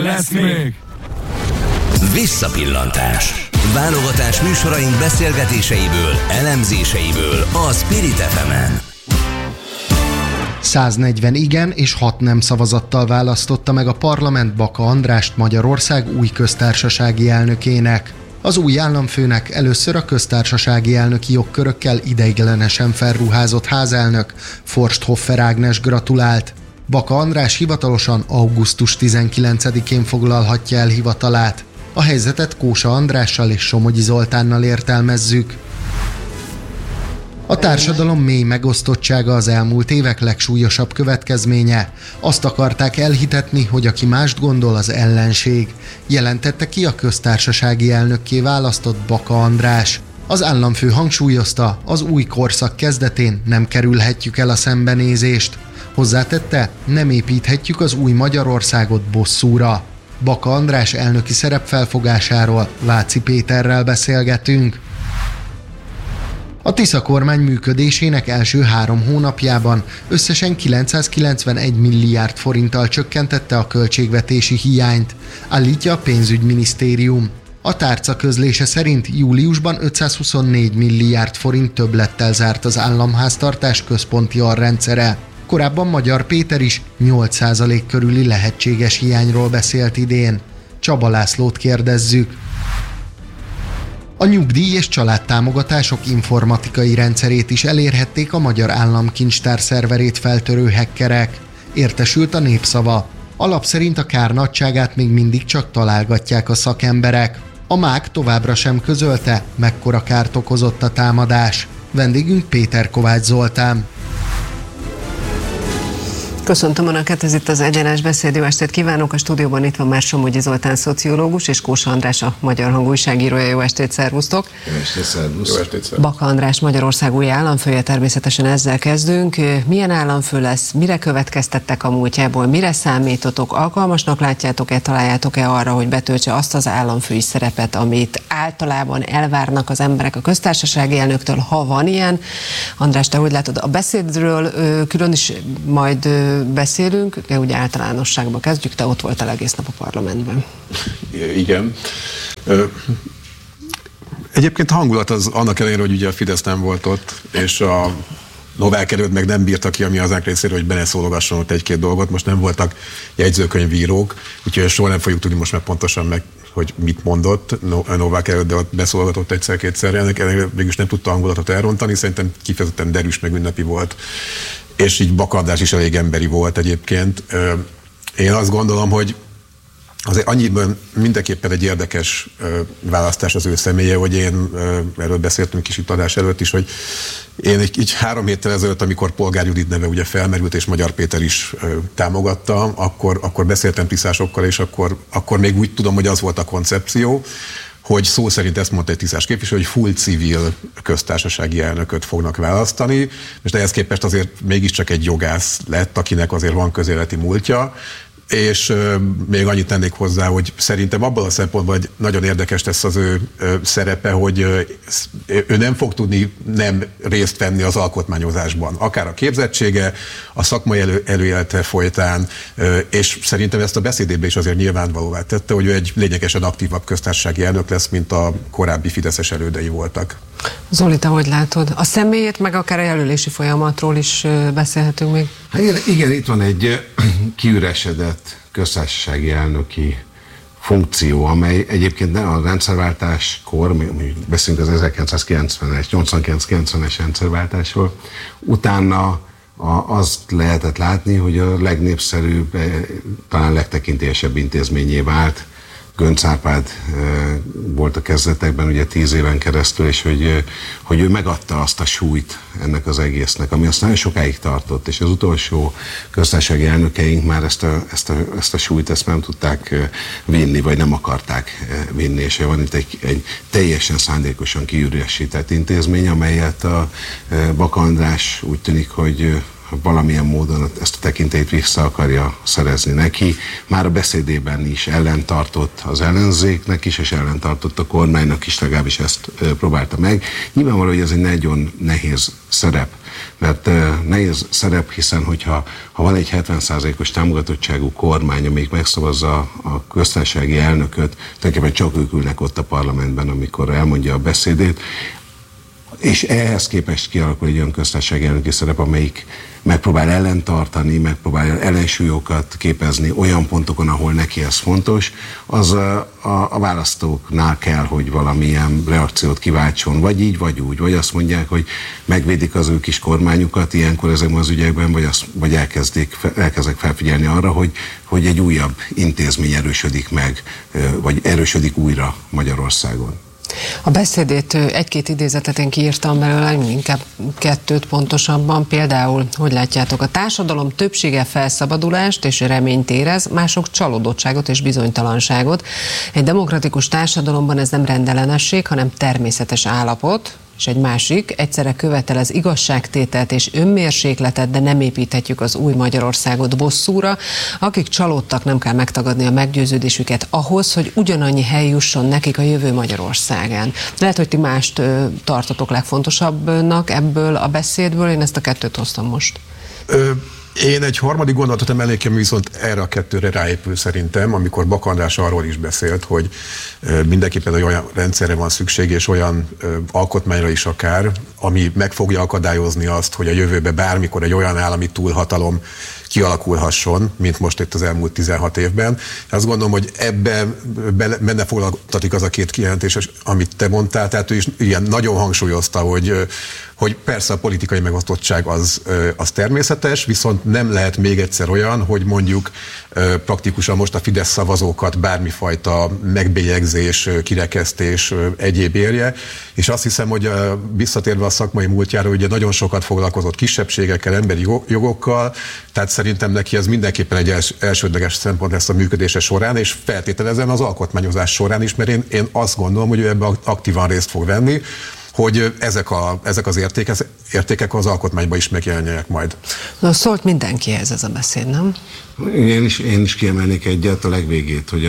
lesz még! Visszapillantás. Válogatás műsoraink beszélgetéseiből, elemzéseiből a Spirit FM-en. 140 igen és 6 nem szavazattal választotta meg a parlament Baka Andrást Magyarország új köztársasági elnökének. Az új államfőnek először a köztársasági elnöki jogkörökkel ideiglenesen felruházott házelnök Forsthoffer Ágnes gratulált. Baka András hivatalosan augusztus 19-én foglalhatja el hivatalát. A helyzetet Kósa Andrással és Somogyi Zoltánnal értelmezzük. A társadalom mély megosztottsága az elmúlt évek legsúlyosabb következménye. Azt akarták elhitetni, hogy aki mást gondol, az ellenség. Jelentette ki a köztársasági elnökké választott Baka András. Az államfő hangsúlyozta, az új korszak kezdetén nem kerülhetjük el a szembenézést. Hozzátette, nem építhetjük az új Magyarországot bosszúra. Baka András elnöki szerepfelfogásáról Váci Péterrel beszélgetünk. A Tisza kormány működésének első 3 hónapjában összesen 991 milliárd forinttal csökkentette a költségvetési hiányt, állítja a pénzügyminisztérium. A tárca közlése szerint júliusban 524 milliárd forint többlettel zárt az államháztartás központi alrendszere. Korábban Magyar Péter is 8% körüli lehetséges hiányról beszélt idén. Csaba Lászlót kérdezzük. A nyugdíj- és családtámogatások informatikai rendszerét is elérhették a Magyar Államkincstár szerverét feltörő hackerek. Értesült a Népszava. A lap szerint a kár nagyságát még mindig csak találgatják a szakemberek. A MÁK továbbra sem közölte, mekkora kárt okozott a támadás. Vendégünk Péter Kovács Zoltán. Köszöntöm Önöket, ez itt az Egyenes Beszéd, jó estét kívánok! A stúdióban itt van már Somogyi Zoltán szociológus és Kósa András a Magyar Hang újságírója. Jó estét, szervusztok! Jó estét, szervusz! Jó estét, szervusz! Baka András Magyarország új államfője, természetesen ezzel kezdünk. Milyen államfő lesz? Mire következtettek a múltjából? Mire számítotok? Alkalmasnak látjátok-e, találjátok-e arra, hogy betöltse azt az államfői szerepet, amit általában elvárnak az emberek a köztársasági elnöktől, ha van ilyen? András, te hogy látod? A beszédről külön is majd beszélünk, de ugye általánosságban kezdjük, te ott voltál egész nap a parlamentben. Igen. Egyébként a hangulat az annak ellenére, hogy ugye a Fidesz nem volt ott, és a Novák Erőd meg nem bírta ki a mi hazánk részéről, hogy beleszólogasson ott egy-két dolgot. Most nem voltak jegyzőkönyvírók, úgyhogy soha nem fogjuk tudni most már pontosan meg, hogy mit mondott Novák Erőd, de ott beszólogatott egyszer-kétszer. Ennek ellenére végülis nem tudta a hangulatot elrontani, szerintem kifejezetten derűs meg ünnepi volt. És így Baka András is elég emberi volt egyébként. Én azt gondolom, hogy azért annyiban mindenképpen egy érdekes választás az ő személye, hogy én, erről beszéltünk is itt adás előtt is, hogy én így 3 héttel ezelőtt, amikor Polgár Judit neve ugye felmerült, és Magyar Péter is támogatta, akkor beszéltem tiszásokkal, és akkor még úgy tudom, hogy az volt a koncepció, hogy szó szerint ezt mondta egy tisztás képviselő, hogy full civil köztársasági elnököt fognak választani, és ehhez képest azért mégiscsak egy jogász lett, akinek azért van közéleti múltja, és még annyit tennék hozzá, hogy szerintem abban a szempontból, hogy nagyon érdekes lesz az ő szerepe, hogy ő nem fog tudni nem részt venni az alkotmányozásban. Akár a képzettsége, a szakmai előélete folytán, és szerintem ezt a beszédében is azért nyilvánvalóvá tette, hogy ő egy lényegesen aktívabb köztársasági elnök lesz, mint a korábbi fideszes elődei voltak. Zoli, te hogy látod? A személyét, meg akár a jelölési folyamatról is beszélhetünk még? Hát igen, itt van egy kiüresedett köztársasági elnöki funkció, amely egyébként a rendszerváltáskor, mi beszélünk az 1989-90-es rendszerváltásról, utána azt lehetett látni, hogy a legnépszerűbb, talán legtekintélyesebb intézményé vált. Göncz Árpád volt a kezdetekben, ugye 10 éven keresztül, és hogy ő megadta azt a súlyt ennek az egésznek, ami aztán nagyon sokáig tartott, és az utolsó köztársasági elnökeink már ezt a súlyt nem tudták vinni, vagy nem akarták vinni, és van itt egy teljesen szándékosan kiüresített intézmény, amelyet a Baka András úgy tűnik, hogy valamilyen módon ezt a tekintélyt vissza akarja szerezni neki. Már a beszédében is ellentartott az ellenzéknek is, és ellentartott a kormánynak is, legalábbis ezt próbálta meg. Nyilvánvaló, hogy ez egy nagyon nehéz szerep, mert nehéz szerep, hiszen hogyha van egy 70%-os támogatottságú kormány, amelyik megszavazza a köztársasági elnököt, tulajdonképpen csak ők ülnek ott a parlamentben, amikor elmondja a beszédét, és ehhez képest kialakul egy olyan köztársasági elnöki szerep, amelyik megpróbál ellentartani, megpróbál ellensúlyokat képezni olyan pontokon, ahol neki ez fontos, az a választóknál kell, hogy valamilyen reakciót kiváltson, vagy így, vagy úgy, vagy azt mondják, hogy megvédik az ő kis kormányukat ilyenkor ezekben az ügyekben, vagy elkezdek felfigyelni arra, hogy egy újabb intézmény erősödik meg, vagy erősödik újra Magyarországon. A beszédét egy-két idézetet én kiírtam belőle, inkább kettőt pontosabban. Például, hogy látjátok, a társadalom többsége felszabadulást és reményt érez, mások csalódottságot és bizonytalanságot. Egy demokratikus társadalomban ez nem rendellenesség, hanem természetes állapot. És egy másik, egyszerre követel az igazságtételt és önmérsékletet, de nem építhetjük az új Magyarországot bosszúra. Akik csalódtak, nem kell megtagadni a meggyőződésüket ahhoz, hogy ugyanannyi hely jusson nekik a jövő Magyarországán. Lehet, hogy ti mást tartotok legfontosabbnak ebből a beszédből, én ezt a kettőt hoztam most. Én egy harmadik gondolatot emelnék ki, viszont erre a kettőre ráépül szerintem, amikor Bak András arról is beszélt, hogy mindenképpen olyan rendszerre van szükség, és olyan alkotmányra is akár, ami meg fogja akadályozni azt, hogy a jövőben bármikor egy olyan állami túlhatalom kialakulhasson, mint most itt az elmúlt 16 évben. Azt gondolom, hogy ebben benne foglaltatik az a két kijelentés, amit te mondtál, tehát ő is ilyen nagyon hangsúlyozta, hogy persze a politikai megosztottság az természetes, viszont nem lehet még egyszer olyan, hogy mondjuk praktikusan most a Fidesz szavazókat bármifajta megbélyegzés, kirekesztés, egyéb érje, és azt hiszem, hogy visszatérve a szakmai múltjára, ugye nagyon sokat foglalkozott kisebbségekkel, emberi jogokkal, tehát szerintem neki ez mindenképpen egy elsődleges szempont lesz a működése során, és feltételezem az alkotmányozás során is, mert én azt gondolom, hogy ő ebben aktívan részt fog venni, hogy ezek az értékek az alkotmányban is megjelenjenek majd. Na, szólt mindenkihez ez a beszéd, nem? Én is kiemelnék egyet, a legvégét, hogy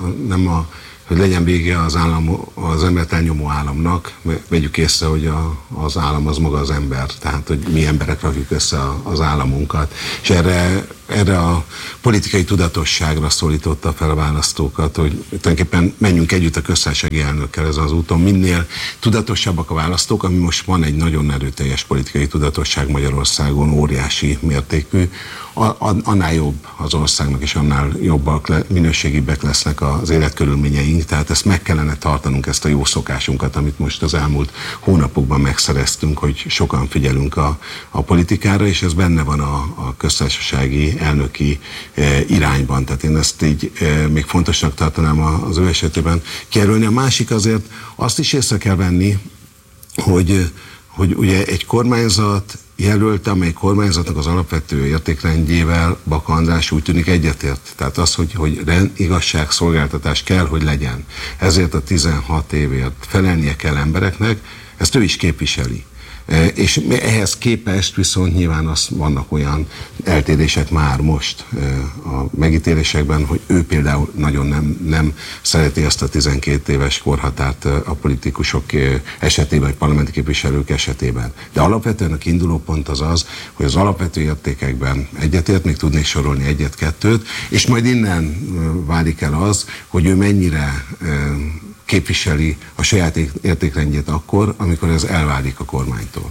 hogy legyen vége az embert elnyomó államnak. Vegyük észre, hogy az állam az maga az ember, tehát hogy mi emberek rakjuk össze az államunkat. És erre a politikai tudatosságra szólította fel a választókat, hogy tulajdonképpen menjünk együtt a köztársasági elnökkel ezen az úton. Minél tudatosabbak a választók, ami most van egy nagyon erőteljes politikai tudatosság Magyarországon, óriási mértékű, annál jobb az országnak, és annál jobbak, minőségibbek lesznek az életkörülményeink, tehát ezt meg kellene tartanunk, ezt a jó szokásunkat, amit most az elmúlt hónapokban megszereztünk, hogy sokan figyelünk a politikára, és ez benne van a köztársasági elnöki irányban, tehát én ezt így még fontosnak tartanám az ő esetében kijelölni. A másik azért azt is észre kell venni, hogy ugye egy kormányzat jelölte, amely kormányzatnak az alapvető értékrendjével Bak András úgy tűnik egyetért. Tehát az, hogy igazságszolgáltatás kell, hogy legyen. Ezért a 16 évért felelnie kell embereknek, ezt ő is képviseli. És ehhez képest viszont nyilván vannak olyan eltérések már most a megítélésekben, hogy ő például nagyon nem szereti ezt a 12 éves korhatárt a politikusok esetében, vagy parlamenti képviselők esetében. De alapvetően a kiinduló pont az, hogy az alapvető értékekben egyetért, még tudnék sorolni egyet-kettőt, és majd innen válik el az, hogy ő mennyire képviseli a saját értékrendjét akkor, amikor ez elválik a kormánytól.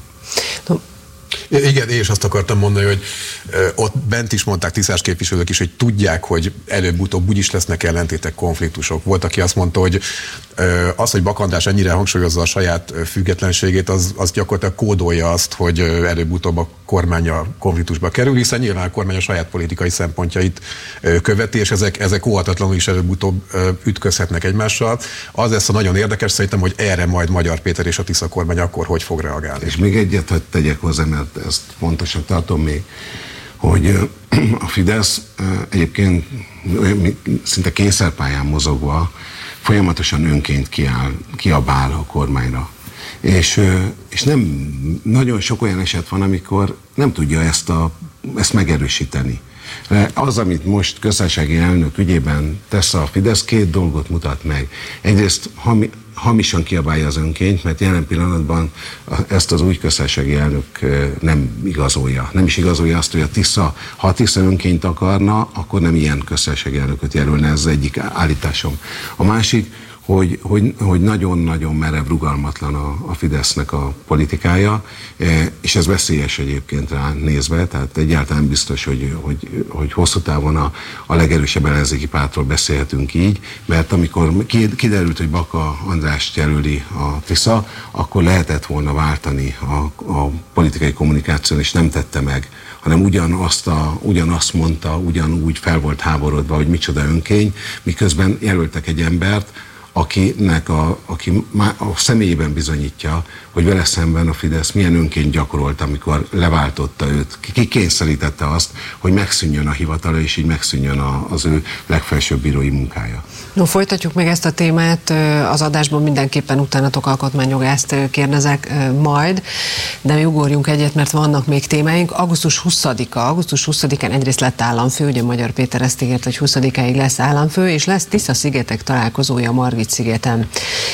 Igen, én is azt akartam mondani, hogy ott bent is mondták tisztás képviselők is, hogy tudják, hogy előbb-utóbb úgyis lesznek ellentétek, konfliktusok. Volt, aki azt mondta, hogy az, hogy Bak András ennyire hangsúlyozza a saját függetlenségét, az gyakorlatilag kódolja azt, hogy előbb-utóbb a kormány a konfliktusba kerül, hiszen nyilván a kormány a saját politikai szempontjait követi, és ezek óhatatlanul is előbb-utóbb ütközhetnek egymással. Az lesz a nagyon érdekes szerintem, hogy erre majd Magyar Péter és a Tisza kormány akkor hogy fog reagálni. És még egyet, hogy tegyek hozzá, mert ezt fontosan tartom még, hogy a Fidesz egyébként szinte kényszerpályán mozogva folyamatosan önként kiabál a kormányra. És nem nagyon sok olyan eset van, amikor nem tudja ezt a ezt megerősíteni. Az, amit most köztársasági elnök ügyében tesz a Fidesz, két dolgot mutat meg. Egyrészt hamisan kiabálja az önkényt, mert jelen pillanatban ezt az új köztársasági elnök nem igazolja. Nem is igazolja azt, hogy ha a Tisza önkényt akarna, akkor nem ilyen köztársasági elnököt jelölne, ez az egyik állításom. A másik, hogy nagyon-nagyon merev, rugalmatlan a Fidesznek a politikája, és ez veszélyes egyébként rá nézve, tehát egyáltalán biztos, hogy hosszú távon a legerősebb ellenzéki pártról beszélhetünk így, mert amikor kiderült, hogy Baka Andrást jelöli a Tisza, akkor lehetett volna váltani a politikai kommunikáción, és nem tette meg, hanem ugyanazt mondta, ugyanúgy fel volt háborodva, hogy micsoda önkény, miközben jelöltek egy embert, aki a személyében bizonyítja, hogy vele szemben a Fidesz milyen önként gyakorolt, amikor leváltotta őt, kikényszerítette azt, hogy megszűnjön a hivatala, és így megszűnjön az ő legfelsőbb bírói munkája. No, folytatjuk meg ezt a témát, az adásban mindenképpen utánatok alkotmányjogászt kérdezek majd, de mi ugorjunk egyet, mert vannak még témáink. Augusztus 20-án egyrészt lett államfő, ugye Magyar Péter ezt ígért, hogy 20-áig lesz államfő, és lesz Tisza-szigetek találkozója Margit-szigeten.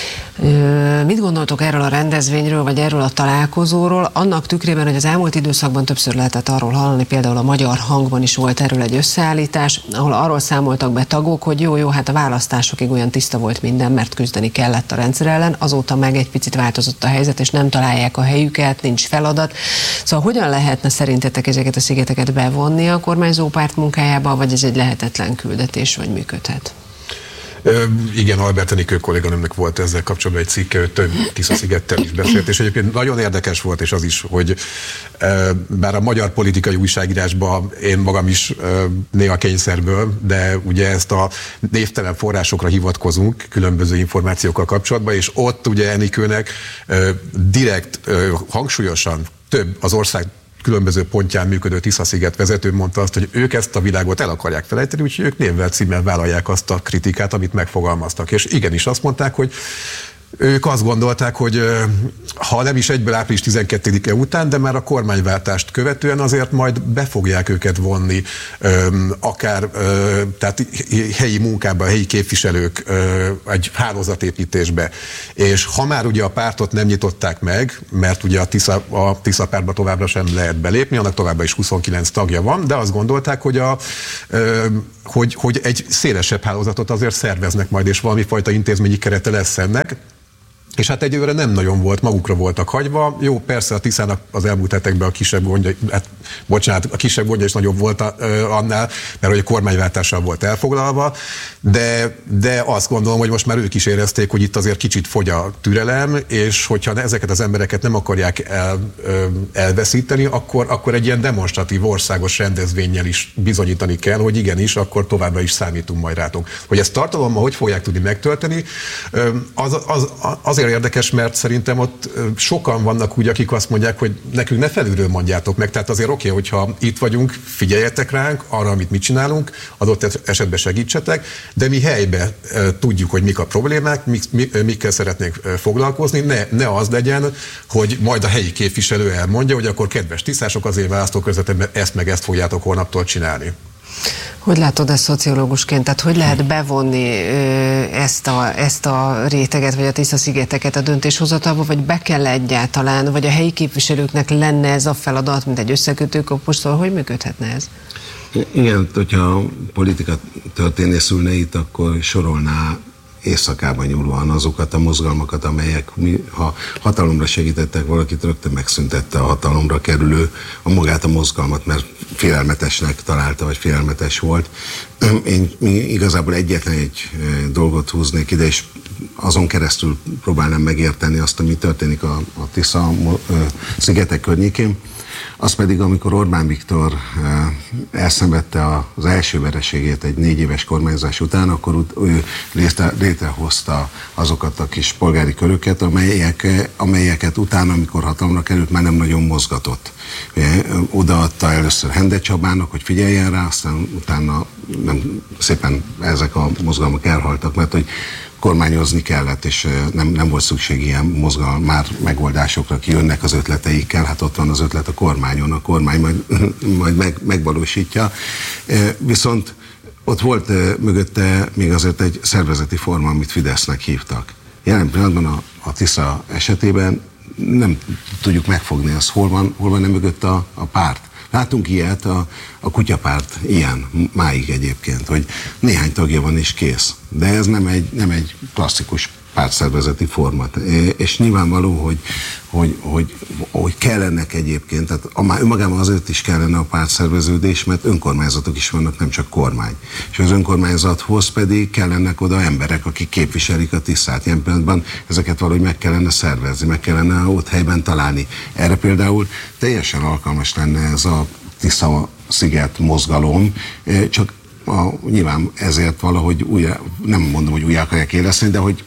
Mit gondoltok erről a rendezvényről, vagy erről a találkozóról, annak tükrében, hogy az elmúlt időszakban többször lehetett arról hallani, például a Magyar Hangban is volt erről egy összeállítás, ahol arról számoltak be tagok, hogy jó, hát a választásokig olyan tiszta volt minden, mert küzdeni kellett a rendszer ellen, azóta meg egy picit változott a helyzet, és nem találják a helyüket, nincs feladat. Szóval hogyan lehetne szerintetek ezeket a szigeteket bevonni a kormányzó párt munkájába, vagy ez egy lehetetlen küldetés, vagy működhet? Igen, Albert Enikő kolléganőmnek volt ezzel kapcsolatban egy cikke, ő több Tisza-szigettel is beszélt, és egyébként nagyon érdekes volt, és az is, hogy bár a magyar politikai újságírásban én magam is néha kényszerből, de ugye ezt a névtelen forrásokra hivatkozunk különböző információkkal kapcsolatban, és ott ugye Enikőnek direkt, hangsúlyosan több az ország különböző pontján működő Tisza-sziget vezető mondta azt, hogy ők ezt a világot el akarják felejteni, úgyhogy ők névvel címmel vállalják azt a kritikát, amit megfogalmaztak. És igenis azt mondták, hogy ők azt gondolták, hogy ha nem is egyből április 12-e után, de már a kormányváltást követően azért majd be fogják őket vonni akár tehát helyi munkában, helyi képviselők egy hálózatépítésbe. És ha már ugye a pártot nem nyitották meg, mert ugye a Tisza pártba továbbra sem lehet belépni, annak továbbra is 29 tagja van, de azt gondolták, hogy egy szélesebb hálózatot azért szerveznek majd, és valami fajta intézményi kerete lesz ennek. És hát egyőre nem nagyon volt, magukra voltak hagyva. Jó, persze a Tiszának az elmúlt hetekben a kisebb gondja, a kisebb gondja is nagyobb volt annál, mert hogy a kormányváltással volt elfoglalva, de azt gondolom, hogy most már ők is érezték, hogy itt azért kicsit fogy a türelem, és hogyha ezeket az embereket nem akarják elveszíteni, akkor egy ilyen demonstratív országos rendezvénnyel is bizonyítani kell, hogy igenis, akkor továbbra is számítunk majd rátok. Hogy ezt tartalommal hogy fogják tudni megtölteni, azért érdekes, mert szerintem ott sokan vannak úgy, akik azt mondják, hogy nekünk ne felülről mondjátok meg, tehát azért oké, hogyha itt vagyunk, figyeljetek ránk, arra, amit mit csinálunk, adott esetben segítsetek, de mi helyben tudjuk, hogy mik a problémák, mikkel szeretnénk foglalkozni, ne az legyen, hogy majd a helyi képviselő elmondja, hogy akkor kedves tisztások, az én választókörzetemben ezt meg ezt fogjátok holnaptól csinálni. Hogy látod ezt szociológusként? Tehát hogy lehet bevonni ezt a réteget, vagy a Tisza-szigeteket a döntéshozatalba, vagy be kell egyáltalán, vagy a helyi képviselőknek lenne ez a feladat, mint egy összekötőkapos, szóval hogy működhetne ez? Igen, hogyha politika történész ülne itt, akkor sorolná éjszakában nyúlóan azokat a mozgalmakat, amelyek ha hatalomra segítettek valakit, rögtön megszüntette a hatalomra kerülő magát a mozgalmat, mert félelmetesnek találta, vagy félelmetes volt. Én igazából egyetlen egy dolgot húznék ide, és azon keresztül próbálnám megérteni azt, ami történik a Tisza-szigetek környékén. Az pedig, amikor Orbán Viktor elszenvedte az első vereségét egy 4 éves kormányzás után, akkor ő létrehozta azokat a kis polgári köröket, amelyeket utána, amikor hatalomra került, már nem nagyon mozgatott. Odaadta először Hende Csabának, hogy figyeljen rá, aztán utána szépen ezek a mozgalmak elhaltak, mert kormányozni kellett, és nem volt szükség ilyen már megoldásokra, ki jönnek az ötleteikkel, hát ott van az ötlet a kormányon, a kormány majd megvalósítja. Viszont ott volt mögötte még azért egy szervezeti forma, amit Fidesznek hívtak. Jelen pillanatban a Tisza esetében nem tudjuk megfogni azt, hol van mögött a párt. Látunk ilyet, a kutyapárt ilyen máig egyébként, hogy néhány tagja van és kész. De ez nem egy klasszikus pártszervezeti forma. És nyilvánvaló, hogy kellenek egyébként, tehát önmagában azért is kellene a pártszerveződés, mert önkormányzatok is vannak, nem csak kormány. És az önkormányzathoz pedig kellenek oda emberek, akik képviselik a Tiszát. Ilyen pillanatban ezeket valahogy meg kellene szervezni, meg kellene ott helyben találni. Erre például teljesen alkalmas lenne ez a Tisza-sziget mozgalom, csak nyilván ezért valahogy nem mondom, hogy újra akarják éleszteni, de hogy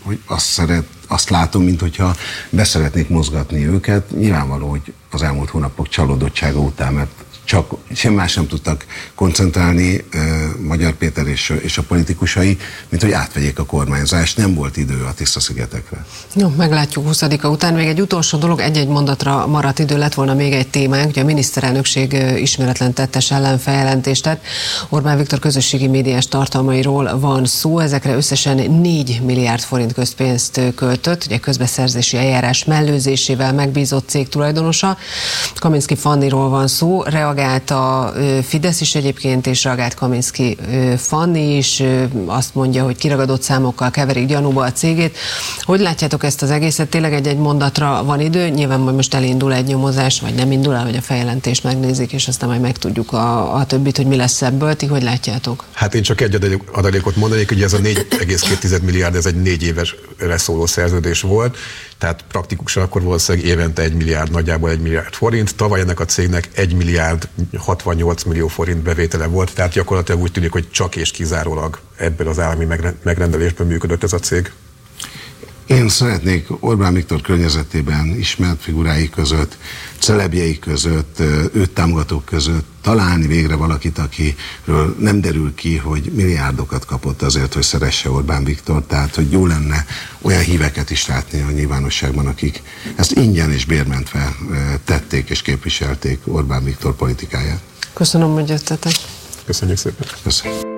azt látom, mintha beszeretnék mozgatni őket. Nyilvánvaló, hogy az elmúlt hónapok csalódottsága után, mert csak semmi más nem tudtak koncentrálni Magyar Péter és a politikusai, mint hogy átvegyék a kormányzást. Nem volt idő a Tisza-szigetekre. Jó, meglátjuk 20-a után. Még egy utolsó dolog, egy-egy mondatra maradt idő, lett volna még egy témánk. Ugye a miniszterelnökség ismeretlen tettes ellen feljelentést tett. Orbán Viktor közösségi médiás tartalmairól van szó. Ezekre összesen 4 milliárd forint közpénzt költött. Ugye közbeszerzési eljárás mellőzésével megbízott cég tulajdonosa. Kaminski Fanniról van szó. Reagált a Fidesz is egyébként, és reagált Kaminski Fanni is. Azt mondja, hogy kiragadott számokkal keverik gyanúba a cégét. Hogy látjátok ezt az egészet? Tényleg egy mondatra van idő? Nyilván majd most elindul egy nyomozás, vagy nem indul el, hogy a feljelentést megnézik, és aztán majd megtudjuk a többit, hogy mi lesz ebből. Ti hogy látjátok? Hát én csak egy adalékot mondanék, hogy ez a 4,2 milliárd, ez egy 4 évesre szóló szerződés volt, tehát praktikusan akkor valószínűleg évente 1 milliárd, nagyjából 1 milliárd forint. Tavaly ennek a cégnek 1 milliárd 68 millió forint bevétele volt, tehát gyakorlatilag úgy tűnik, hogy csak és kizárólag ebből az állami megrendelésből működött ez a cég. Én szeretnék Orbán Viktor környezetében ismert figurái között, celebjei között, őt támogatók között találni végre valakit, akiről nem derül ki, hogy milliárdokat kapott azért, hogy szeresse Orbán Viktor, tehát hogy jó lenne olyan híveket is látni a nyilvánosságban, akik ezt ingyen és bérmentve tették és képviselték Orbán Viktor politikáját. Köszönöm, hogy jöttetek. Köszönjük szépen. Köszönöm.